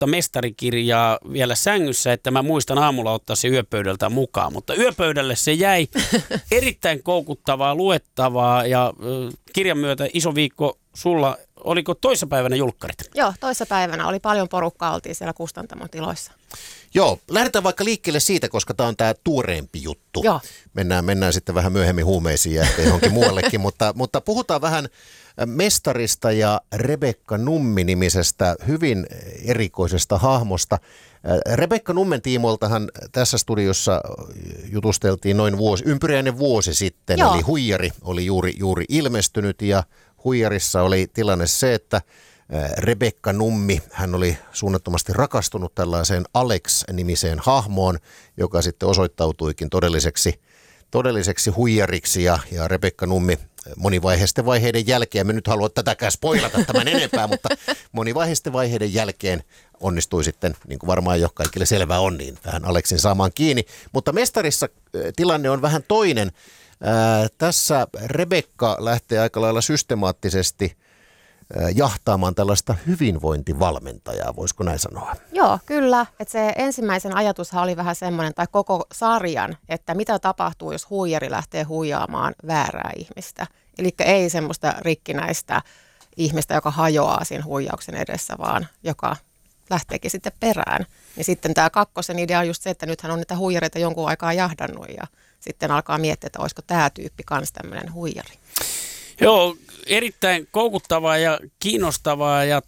uutta mestarikirjaa vielä sängyssä, että mä muistan aamulla ottaa se yöpöydältä mukaan. Mutta yöpöydälle se jäi erittäin koukuttavaa, luettavaa ja kirjan myötä iso viikko sulla. Oliko toissapäivänä julkkarit? Joo, toissapäivänä oli paljon porukkaa, oltiin siellä Kustantamon tiloissa. Joo, lähdetään vaikka liikkeelle siitä, koska tämä on tämä tuoreempi juttu. Joo. Mennään sitten vähän myöhemmin huumeisiin ja ehkä johonkin muuallekin, mutta puhutaan vähän mestarista ja Rebekka Nummi-nimisestä hyvin erikoisesta hahmosta. Rebekka Nummen tiimoiltahan tässä studiossa jutusteltiin noin ympyräinen vuosi sitten. Joo. Eli Huijari oli juuri ilmestynyt ja Huijarissa oli tilanne se, että Rebekka Nummi, hän oli suunnattomasti rakastunut tällaiseen Alex-nimiseen hahmoon, joka sitten osoittautuikin todelliseksi huijariksi ja Rebekka Nummi monivaiheisten vaiheiden jälkeen, me nyt halua tätäkään spoilata tämän enempää, mutta monivaiheisten vaiheiden jälkeen onnistui sitten, niin kuin varmaan jo kaikille selvää on, niin vähän Aleksin saamaan kiinni. Mutta mestarissa tilanne on vähän toinen. Tässä Rebekka lähtee aika lailla systemaattisesti jahtaamaan tällaista hyvinvointivalmentajaa, voisiko näin sanoa? Joo, kyllä. Että se ensimmäisen ajatushan oli vähän semmoinen, tai koko sarjan, että mitä tapahtuu, jos huijari lähtee huijaamaan väärää ihmistä. Eli ei semmoista rikkinäistä ihmistä, joka hajoaa siinä huijauksen edessä, vaan joka lähteekin sitten perään. Niin sitten tämä kakkosen idea on just se, että nythän on niitä huijareita jonkun aikaa jahdannut ja sitten alkaa miettiä, että olisiko tämä tyyppi kans tämmöinen huijari. Joo, erittäin koukuttavaa ja kiinnostavaa ja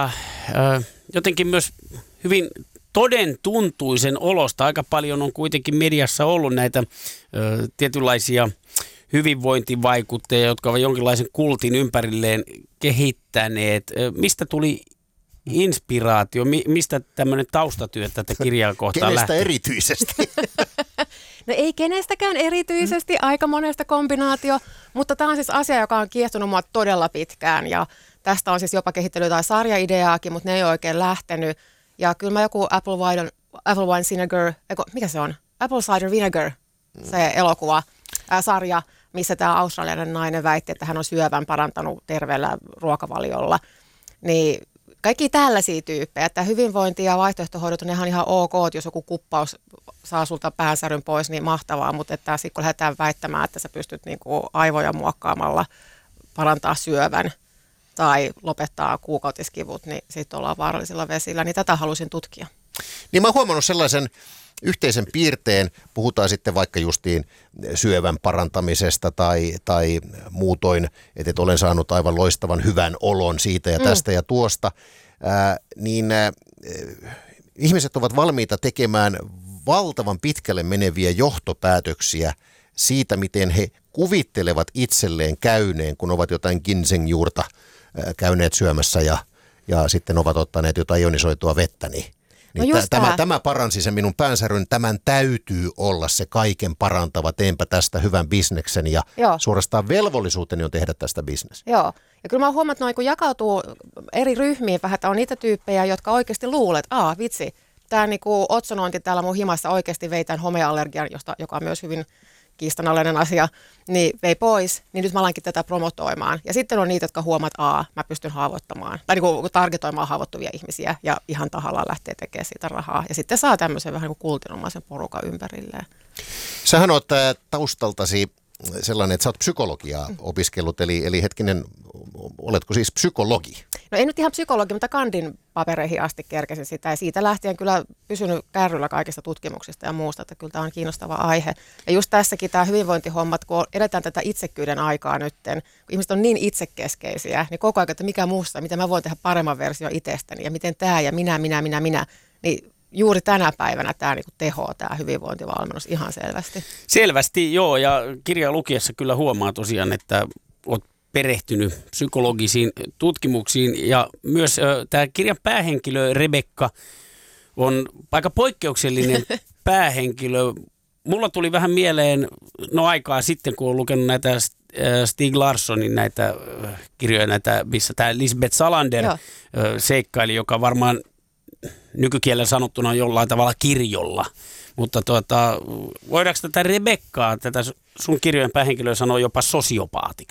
jotenkin myös hyvin todentuntuisen olosta. Aika paljon on kuitenkin mediassa ollut näitä tietynlaisia hyvinvointivaikutteja, jotka ovat jonkinlaisen kultin ympärilleen kehittäneet. Mistä tuli inspiraatio? Mistä tämmöinen taustatyö tätä kirjaa kohtaan Kenestä lähtee? erityisesti? No ei kenestäkään erityisesti, aika monesta kombinaatio, mutta tämä on siis asia, joka on kiehtonut mua todella pitkään ja tästä on siis jopa kehittellyt jotain sarjaideaakin, mutta ne ei ole oikein lähtenyt. Ja kyllä mä joku Apple Wine Vinegar, mikä se on? Apple Cider Vinegar, se elokuva, sarja, missä tämä australialainen nainen väitti, että hän on syövän parantanut terveellä ruokavaliolla. Niin kaikki tällaisia tyyppejä, että hyvinvointi ja vaihtoehtohoidot on ihan ok, että jos joku kuppaus saa sulta päänsäryn pois, niin mahtavaa, mutta että sitten kun lähdetään väittämään, että sä pystyt niinku aivoja muokkaamalla parantaa syövän tai lopettaa kuukautiskivut, niin sitten ollaan vaarallisilla vesillä, niin tätä halusin tutkia. Niin mä oon huomannut sellaisen yhteisen piirteen, puhutaan sitten vaikka justiin syövän parantamisesta tai muutoin, että olen saanut aivan loistavan hyvän olon siitä ja tästä ja tuosta, ihmiset ovat valmiita tekemään valtavan pitkälle meneviä johtopäätöksiä siitä, miten he kuvittelevat itselleen käyneen, kun ovat jotain ginsengjuurta käyneet syömässä ja sitten ovat ottaneet jotain ionisoitua vettä, niin tämä paransi sen minun päänsäryn. Tämän täytyy olla se kaiken parantava. Teenpä tästä hyvän bisneksen ja suorastaan velvollisuuteni on tehdä tästä bisnes. Joo. Ja kyllä mä oon huomannut, että noin kun jakautuu eri ryhmiin vähän, että on niitä tyyppejä, jotka oikeasti luulet, että vitsi, tämä niinku otsonointi täällä mun himassa oikeasti vei tämän homeallergian, joka on myös hyvin kiistanalainen asia, niin vei pois, niin nyt mä alankin tätä promotoimaan. Ja sitten on niitä, jotka huomaat, että mä pystyn haavoittamaan, tai niin targetoimaan haavoittuvia ihmisiä ja ihan tahallaan lähtee tekemään siitä rahaa. Ja sitten saa tämmöisen vähän niin kuin kultinomaisen porukan ympärilleen. Sähän oot taustaltasi sellainen, että sä oot psykologiaa opiskellut, eli hetkinen, oletko siis psykologi? No ei nyt ihan psykologi, mutta kandin papereihin asti kerkesin sitä ja siitä lähtien kyllä pysynyt kärryllä kaikista tutkimuksista ja muusta, että kyllä tämä on kiinnostava aihe. Ja just tässäkin tämä hyvinvointihommat, kun edetään tätä itsekkyyden aikaa nytten, kun ihmiset on niin itsekeskeisiä, niin koko ajan, että mikä muusta, miten mä voin tehdä paremman versio itsestäni ja miten tämä ja minä, niin juuri tänä päivänä tämä niinku tehoaa tämä hyvinvointivalmennus ihan selvästi. Selvästi, joo, ja kirjan lukiessa kyllä huomaa tosiaan, että olet perehtynyt psykologisiin tutkimuksiin ja myös tämä kirjan päähenkilö Rebekka on aika poikkeuksellinen päähenkilö. Mulla tuli vähän mieleen aikaa sitten, kun olen lukenut näitä Stieg Larssonin näitä kirjoja, missä tämä Lisbeth Salander seikkaili, joka varmaan nykykielellä sanottuna on jollain tavalla kirjolla. Mutta voidaanko tätä Rebekkaa, tätä sun kirjojen päähenkilöä sanoa jopa sosiopaatiksi?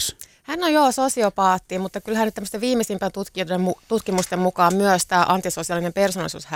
Hän on sosiopaatti, mutta kyllähän nyt tämmöisten viimeisimpän tutkimusten mukaan myös tämä antisosiaalinen persoonallisuushäiriö